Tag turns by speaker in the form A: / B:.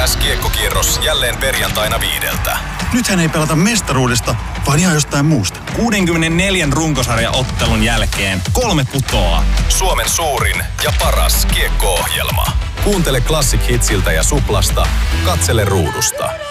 A: 7. kiekkokierros jälleen perjantaina 5.
B: Nythän ei pelata mestaruudesta, vaan ihan jostain muusta.
C: 64 runkosarjaottelun jälkeen 3 putoaa.
A: Suomen suurin ja paras kiekko-ohjelma. Kuuntele Classic Hitsiltä ja Suplasta. Katsele ruudusta.